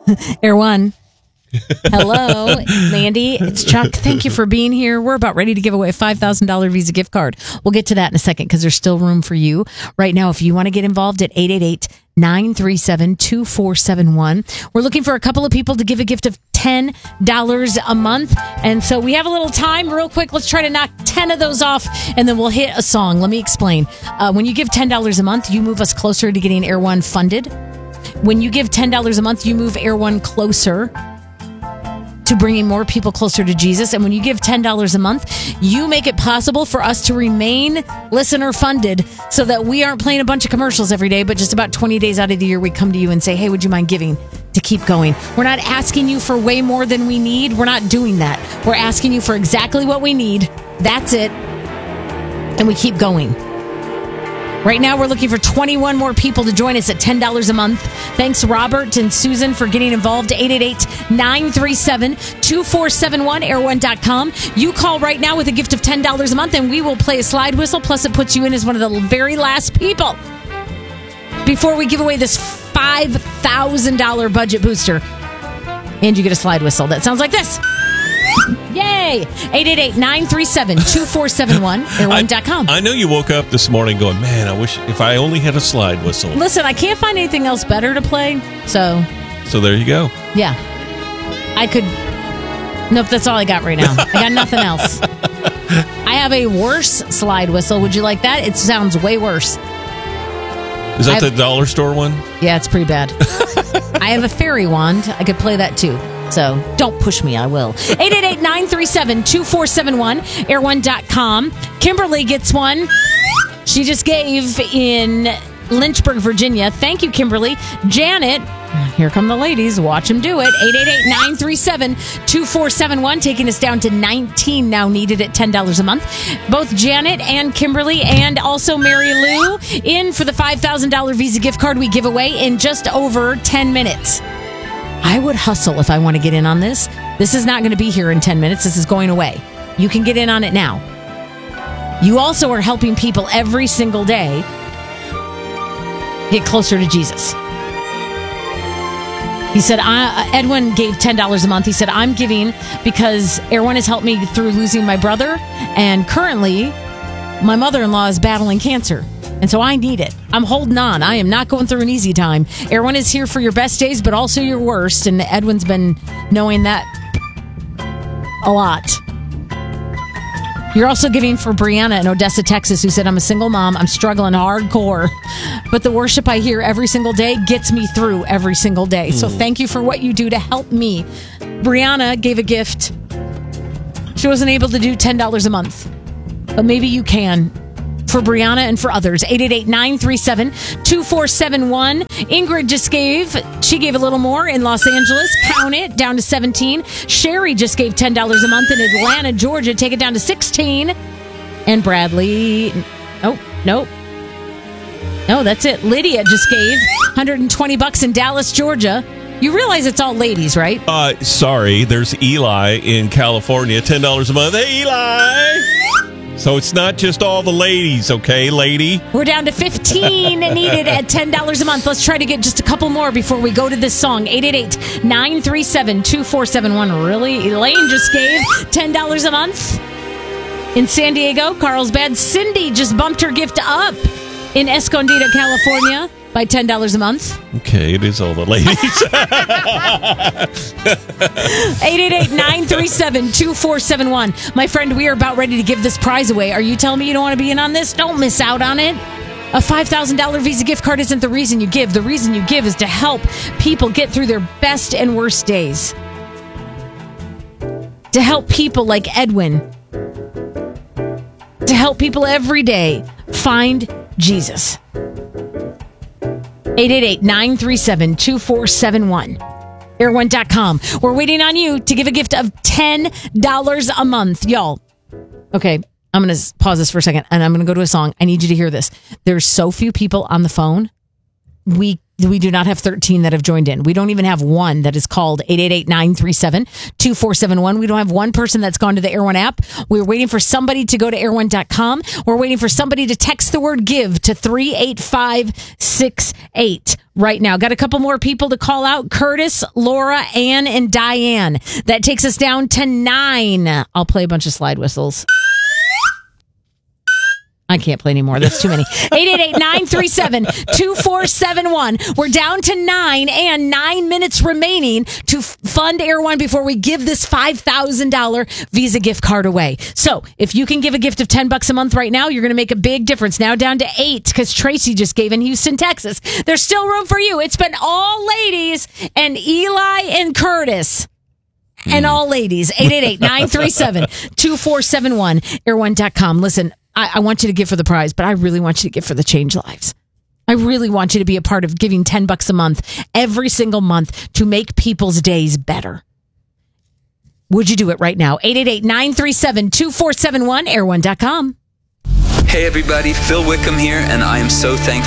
Air One. Hello, Mandy. It's Chuck. Thank you for being here. We're about ready to give away a $5,000 Visa gift card. We'll get to that in a second because there's still room for you. Right now, if you want to get involved at 888-937-2471. We're looking for a couple of people to give a gift of $10 a month. And so we have a little time. Real quick, let's try to knock 10 of those off, and then we'll hit a song. Let me explain. When you give $10 a month, you move us closer to getting Air One funded. When you give $10 a month, you move Air One closer to bringing more people closer to Jesus. And when you give $10 a month, you make it possible for us to remain listener funded so that we aren't playing a bunch of commercials every day, but just about 20 days out of the year, we come to you and say, hey, would you mind giving to keep going? We're not asking you for way more than we need. We're not doing that. We're asking you for exactly what we need. That's it. And we keep going. Right now, we're looking for 21 more people to join us at $10 a month. Thanks, Robert and Susan, for getting involved. 888-937-2471, air1.com. You call right now with a gift of $10 a month, and we will play a slide whistle. Plus, it puts you in as one of the very last people before we give away this $5,000 budget booster. And you get a slide whistle that sounds like this. Yay! 888-937-2471, air1.com. I know you woke up this morning going, man, I wish if I only had a slide whistle. Listen, I can't find anything else better to play, so there you go. Yeah. I could... Nope, that's all I got right now. I got nothing else. I have a worse slide whistle. Would you like that? It sounds way worse. Is that the dollar store one? Yeah, it's pretty bad. I have a fairy wand. I could play that too. So don't push me, I will. 888-937-2471, air1.com. Kimberly gets one. She just gave in Lynchburg, Virginia. Thank you, Kimberly. Janet, here come the ladies. Watch them do it. 888-937-2471, taking us down to 19 now needed at $10 a month. Both Janet and Kimberly and also Mary Lou in for the $5,000 Visa gift card we give away in just over 10 minutes. I would hustle if I want to get in on this. This is not going to be here in 10 minutes. This is going away. You can get in on it now. You also are helping people every single day get closer to Jesus. He said, Edwin gave $10 a month. He said, I'm giving because Air One has helped me through losing my brother. And currently, my mother-in-law is battling cancer. And so I need it. I'm holding on. I am not going through an easy time. Air One is here for your best days, but also your worst. And Edwin's been knowing that a lot. You're also giving for Brianna in Odessa, Texas, who said, I'm a single mom. I'm struggling hardcore. But the worship I hear every single day gets me through every single day. So thank you for what you do to help me. Brianna gave a gift. She wasn't able to do $10 a month. But maybe you can. For Brianna and for others. 888-937-2471. Ingrid just gave a little more in Los Angeles. Count it, down to 17. Sherry just gave $10 a month in Atlanta, Georgia. Take it down to 16. And Bradley, no, that's it. Lydia just gave $120 in Dallas, Georgia. You realize it's all ladies, right? Sorry, there's Eli in California, $10 a month. Hey, Eli! So it's not just all the ladies, okay, lady? We're down to 15 needed at $10 a month. Let's try to get just a couple more before we go to this song. 888-937-2471. Really? Elaine just gave $10 a month in San Diego, Carlsbad. Cindy just bumped her gift up in Escondido, California by $10 a month. Okay, it is all the ladies. 888-937-2471. My friend, we are about ready to give this prize away. Are you telling me you don't want to be in on this? Don't miss out on it. A $5,000 Visa gift card isn't the reason you give. The reason you give is to help people get through their best and worst days. To help people like Edwin. To help people every day find Jesus. 888-937-2471. Air1.com. We're waiting on you to give a gift of $10 a month. Y'all. Okay, I'm going to pause this for a second, and I'm going to go to a song. I need you to hear this. There's so few people on the phone. We We do not have 13 that have joined in. We don't even have one that is called 888-937-2471. We don't have one person that's gone to the Air One app. We're waiting for somebody to go to air1.com. We're waiting for somebody to text the word give to 38568 right now. Got a couple more people to call out. Curtis, Laura, Ann, and Diane. That takes us down to 9. I'll play a bunch of slide whistles. I can't play anymore. That's too many. 888-937-2471. We're down to 9 and 9 minutes remaining to fund Air One before we give this $5,000 Visa gift card away. So if you can give a gift of $10 a month right now, you're going to make a big difference. Now down to 8 because Tracy just gave in Houston, Texas. There's still room for you. It's been all ladies and Eli and Curtis. And all ladies. 888-937-2471. Air1.com. Listen, I want you to give for the prize, but I really want you to give for the change lives. I really want you to be a part of giving $10 a month every single month to make people's days better. Would you do it right now? 888-937-2471, air1.com. Hey everybody, Phil Wickham here, and I am so thankful